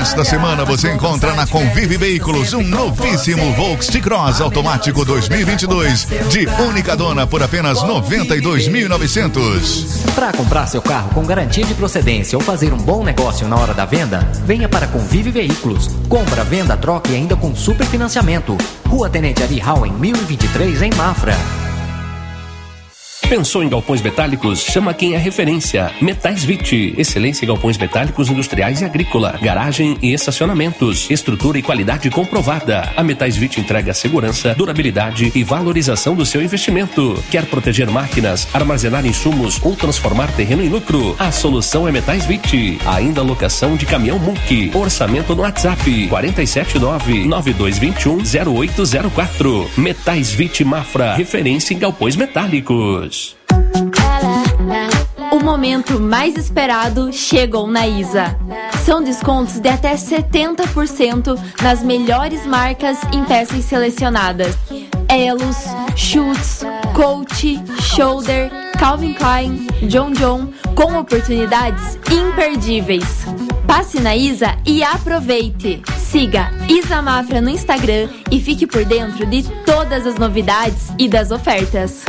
Nesta semana você encontra na Convive Veículos um novíssimo Volkswagen T-Cross automático 2022 de única dona por apenas 92.900. Para comprar seu carro com garantia de procedência ou fazer um bom negócio na hora da venda, venha para Convive Veículos. Compra, venda, troca e ainda com super financiamento. Rua Tenente Ari Howen, 1023 em Mafra. Pensou em galpões metálicos? Chama quem é referência. Metais Vit. Excelência em galpões metálicos industriais e agrícola. Garagem e estacionamentos. Estrutura e qualidade comprovada. A Metais Vit entrega segurança, durabilidade e valorização do seu investimento. Quer proteger máquinas, armazenar insumos ou transformar terreno em lucro? A solução é Metais Vit. Ainda locação de caminhão MUC. Orçamento no WhatsApp 479-9221-0804. Metais Vit Mafra. Referência em galpões metálicos. O momento mais esperado chegou na Isa. São descontos de até 70% nas melhores marcas em peças selecionadas. Elos, Schutz, Coach, Shoulder, Calvin Klein, John John, com oportunidades imperdíveis. Passe na Isa e aproveite! Siga Isa Mafra no Instagram e fique por dentro de todas as novidades e das ofertas.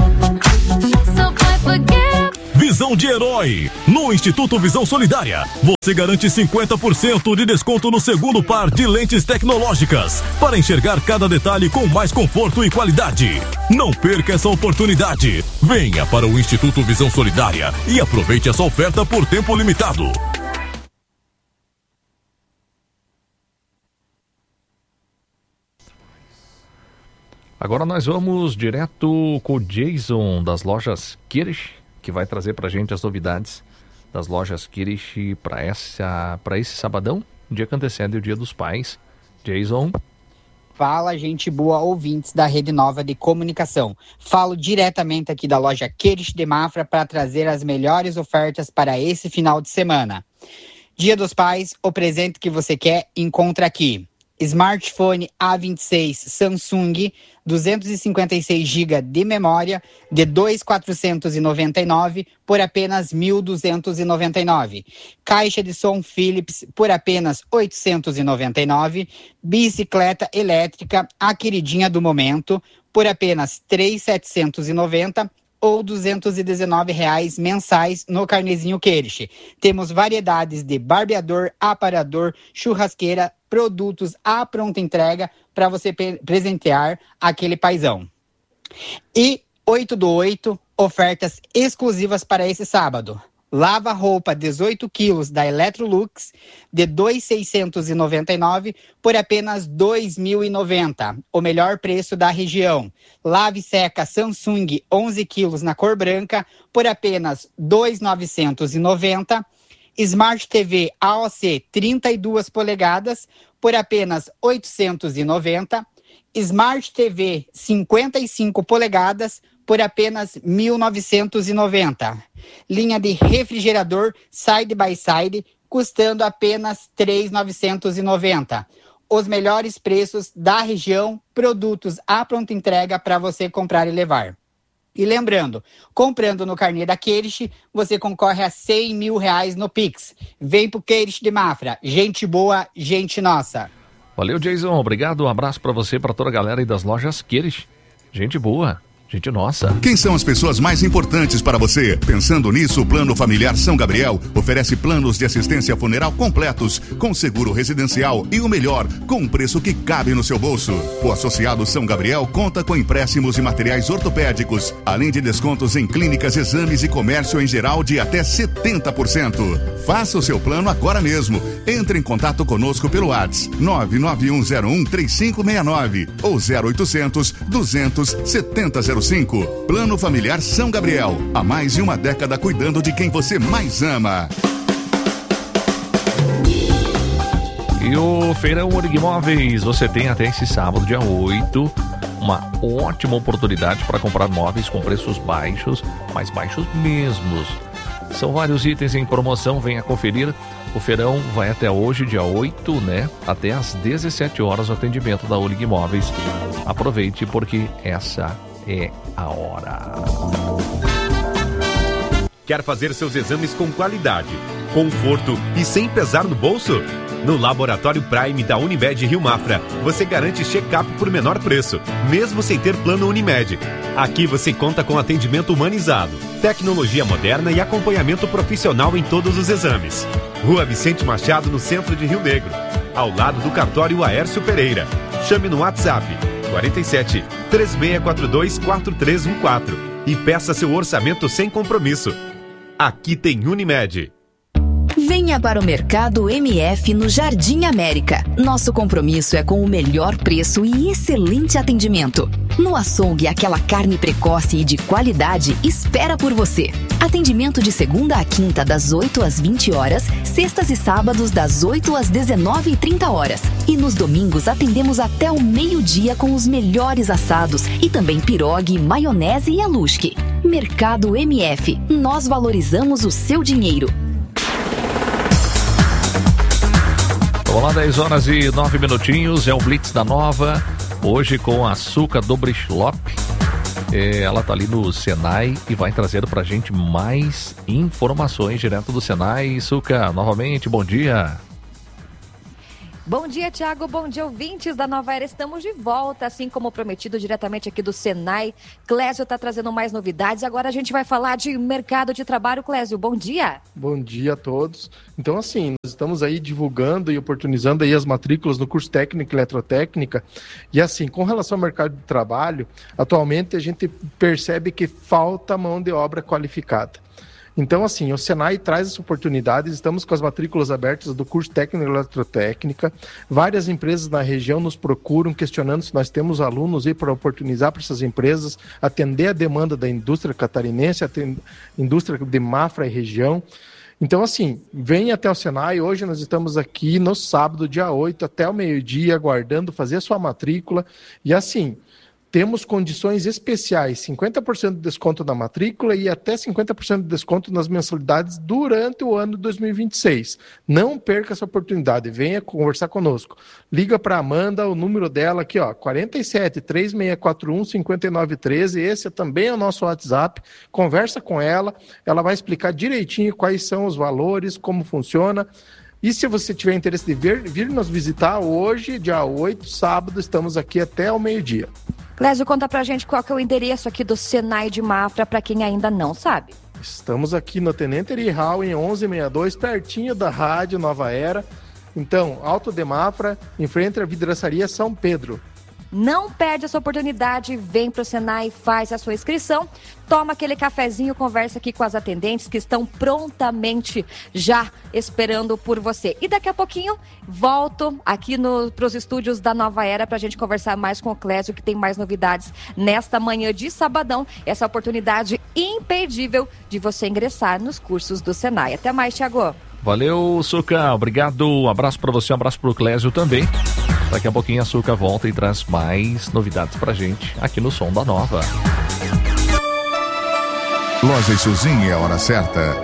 Visão de herói. No Instituto Visão Solidária, você garante 50% de desconto no segundo par de lentes tecnológicas para enxergar cada detalhe com mais conforto e qualidade. Não perca essa oportunidade. Venha para o Instituto Visão Solidária e aproveite essa oferta por tempo limitado. Agora nós vamos direto com o Jason das lojas Kirish, que vai trazer pra gente as novidades das lojas Kirish para esse sabadão, dia que antecede o Dia dos Pais. Jason. Fala, gente boa, ouvintes da Rede Nova de Comunicação. Falo diretamente aqui da loja Kirish de Mafra para trazer as melhores ofertas para esse final de semana. Dia dos Pais, o presente que você quer, encontra aqui. Smartphone A26 Samsung, 256 GB de memória, de 2.499 por apenas 1.299. Caixa de som Philips por apenas 899. Bicicleta elétrica, a queridinha do momento, por apenas 3.790 ou R$ 219 mensais no carnezinho Kirish. Temos variedades de barbeador, aparador, churrasqueira, produtos à pronta entrega para você presentear aquele paizão. E 8 do 8, ofertas exclusivas para esse sábado. Lava-roupa 18 quilos da Electrolux de 2.699 por apenas 2.090, o melhor preço da região. Lave-seca Samsung 11 quilos na cor branca por apenas 2.990. Smart TV AOC 32 polegadas por apenas 890. Smart TV 55 polegadas por apenas 1.990. Linha de refrigerador Side by Side custando apenas 3.990. Os melhores preços da região, produtos à pronta entrega para você comprar e levar. E lembrando, comprando no carnê da Kirish, você concorre a R$100 mil no Pix. Vem pro Kirish de Mafra. Gente boa, gente nossa. Valeu, Jason. Obrigado. Um abraço para você, para toda a galera aí das lojas Kirish. Gente boa. Gente nossa. Quem são as pessoas mais importantes para você? Pensando nisso, o Plano Familiar São Gabriel oferece planos de assistência funeral completos, com seguro residencial e o melhor, com um preço que cabe no seu bolso. O associado São Gabriel conta com empréstimos e materiais ortopédicos, além de descontos em clínicas, exames e comércio em geral de até 70%. Faça o seu plano agora mesmo. Entre em contato conosco pelo WhatsApp 991013569 ou 0800 200 7005. Plano Familiar São Gabriel. Há mais de uma década cuidando de quem você mais ama. E o Feirão Orig Móveis, você tem até esse sábado, dia 8, uma ótima oportunidade para comprar móveis com preços baixos, mais baixos mesmos. São vários itens em promoção, venha conferir. O feirão vai até hoje, dia 8, né? Até às 17 horas o atendimento da Orig Móveis. Aproveite porque essa é a hora. Quer fazer seus exames com qualidade, conforto e sem pesar no bolso? No Laboratório Prime da Unimed Rio Mafra, você garante check-up por menor preço, mesmo sem ter plano Unimed. Aqui você conta com atendimento humanizado, tecnologia moderna e acompanhamento profissional em todos os exames. Rua Vicente Machado, no centro de Rio Negro, ao lado do cartório Aércio Pereira. Chame no WhatsApp 47 3642 4314 e peça seu orçamento sem compromisso. Aqui tem Unimed. Venha para o Mercado MF no Jardim América. Nosso compromisso é com o melhor preço e excelente atendimento. No açougue, aquela carne precoce e de qualidade espera por você. Atendimento de segunda a quinta, das 8 às 20 horas, sextas e sábados, das 8 às 19h30 horas. E nos domingos atendemos até o meio-dia com os melhores assados e também pirogue, maionese e alusque. Mercado MF. Nós valorizamos o seu dinheiro. Vamos lá, 10 horas e 9 minutinhos, é o Blitz da Nova, hoje com a Suca Dobrischlop. Ela tá ali no Senai e vai trazer pra gente mais informações direto do Senai. Suca, novamente, bom dia. Bom dia, Thiago. Bom dia, ouvintes da Nova Era. Estamos de volta, assim como prometido, diretamente aqui do Senai. Clésio está trazendo mais novidades. Agora a gente vai falar de mercado de trabalho. Clésio, bom dia. Bom dia a todos. Então, assim, nós estamos aí divulgando e oportunizando aí as matrículas no curso técnico e eletrotécnica. E assim, com relação ao mercado de trabalho, atualmente a gente percebe que falta mão de obra qualificada. Então, assim, o Senai traz essa oportunidade, estamos com as matrículas abertas do curso técnico e eletrotécnica, várias empresas na região nos procuram questionando se nós temos alunos aí para oportunizar para essas empresas, atender a demanda da indústria catarinense, indústria de Mafra e região. Então, assim, venha até o Senai. Hoje nós estamos aqui no sábado, dia 8, até o meio-dia, aguardando fazer a sua matrícula. E assim, temos condições especiais, 50% de desconto na matrícula e até 50% de desconto nas mensalidades durante o ano de 2026. Não perca essa oportunidade, venha conversar conosco. Liga para a Amanda, o número dela aqui, ó, 47 3641 5913, esse também é o nosso WhatsApp. Conversa com ela, ela vai explicar direitinho quais são os valores, como funciona. E se você tiver interesse de vir nos visitar, hoje, dia 8, sábado, estamos aqui até o meio-dia. Clésio, conta pra gente qual que é o endereço aqui do Senai de Mafra, para quem ainda não sabe. Estamos aqui no Tenente Eri Hall, em 1162, pertinho da Rádio Nova Era. Então, Alto de Mafra, em frente à Vidraçaria São Pedro. Não perde essa oportunidade, vem pro Senai, faz a sua inscrição, toma aquele cafezinho, conversa aqui com as atendentes que estão prontamente já esperando por você. E daqui a pouquinho, volto aqui pros estúdios da Nova Era pra gente conversar mais com o Clésio, que tem mais novidades nesta manhã de sabadão. Essa oportunidade imperdível de você ingressar nos cursos do Senai. Até mais, Thiago. Valeu, Suca. Obrigado. Um abraço pra você, um abraço pro Clésio também. Daqui a pouquinho a Suca volta e traz mais novidades pra gente aqui no Som da Nova. Loja Isuzinha é a hora certa.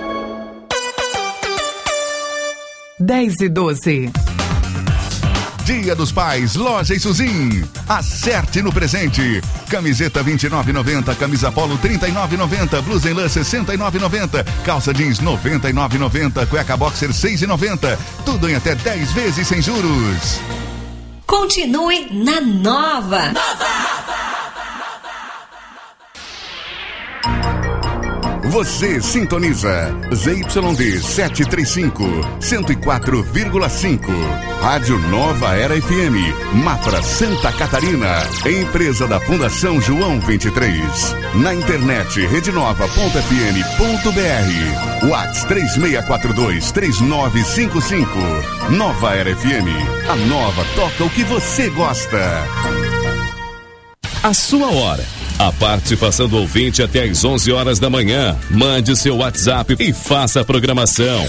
10h12. Dia dos Pais, Loja Isuzinha. Acerte no presente. Camiseta 29,90, camisa polo 39,90, blusa em lã 69,90, calça jeans 99,90, cueca boxer 6,90. Tudo em até 10 vezes sem juros. Continue na Nova. Você sintoniza ZYD 735, 104,5. Rádio Nova Era FM, Mafra, Santa Catarina. Empresa da Fundação João 23. Na internet, redenova.fm.br. WhatsApp 3642-3955. Nova Era FM. A nova toca o que você gosta. A sua hora. A participação do ouvinte até às 11 horas da manhã. Mande seu WhatsApp e faça a programação.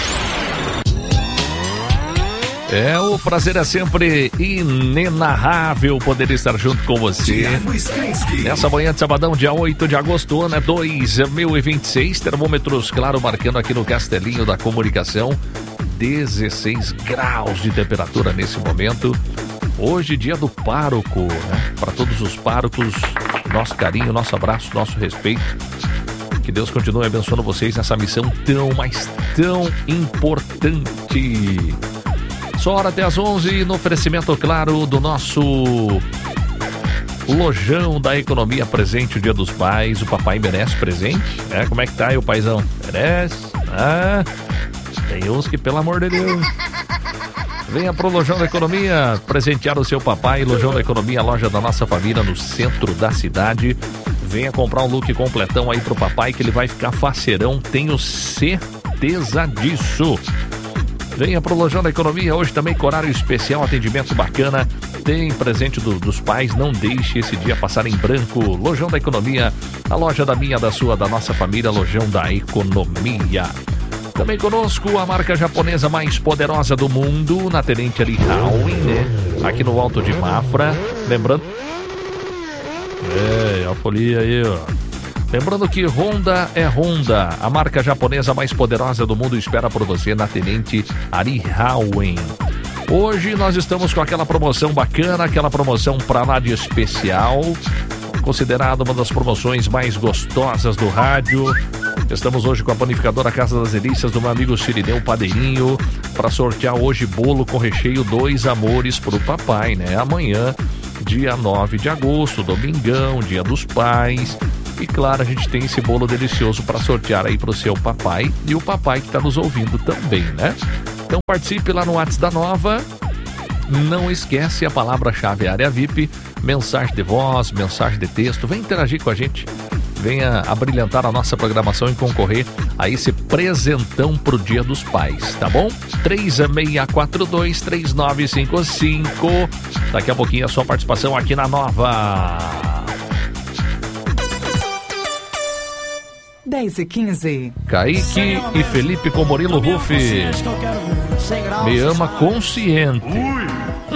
O prazer é sempre inenarrável poder estar junto com você. Nessa manhã de sabadão, dia 8 de agosto, ano 2026. Termômetros, claro, marcando aqui no Castelinho da Comunicação. 16 graus de temperatura nesse momento. Hoje, dia do pároco, né? Para todos os párocos, nosso carinho, nosso abraço, nosso respeito. Que Deus continue abençoando vocês nessa missão tão, mas tão importante. Só hora até as 11, no oferecimento, claro, do nosso Lojão da Economia presente o Dia dos Pais. O papai merece presente, né? Como é que tá aí o paizão? Merece? Ah, tem uns que, pelo amor de Deus... Venha pro Lojão da Economia presentear o seu papai. Lojão da Economia, a loja da nossa família no centro da cidade. Venha comprar um look completão aí pro papai que ele vai ficar faceirão, tenho certeza disso. Venha pro Lojão da Economia, hoje também com horário especial, atendimento bacana. Tem presente dos pais, não deixe esse dia passar em branco. Lojão da Economia, a loja da minha, da sua, da nossa família. Lojão da Economia. Também conosco a marca japonesa mais poderosa do mundo, na Tenente Ali Howen, né? Aqui no Alto de Mafra. Lembrando... a folia aí, ó. Lembrando que Honda é Honda. A marca japonesa mais poderosa do mundo espera por você na Tenente Ari Howen. Hoje nós estamos com aquela promoção bacana, aquela promoção pra lá de especial. Considerada uma das promoções mais gostosas do rádio. Estamos hoje com a panificadora Casa das Delícias do meu amigo Cirineu Padeirinho para sortear hoje bolo com recheio 2 amores pro papai, né? Amanhã, dia 9 de agosto, domingão, dia dos pais. E claro, a gente tem esse bolo delicioso para sortear aí pro seu papai e o papai que tá nos ouvindo também, né? Então participe lá no WhatsApp da Nova. Não esquece a palavra-chave área VIP, mensagem de voz, mensagem de texto. Vem interagir com a gente. Venha abrilhantar a nossa programação e concorrer a esse presentão pro Dia dos Pais, tá bom? 3642-3955. Daqui a pouquinho a sua participação aqui na Nova. 10h15. Kaique e Felipe com Murilo Ruff. Me ama consciente.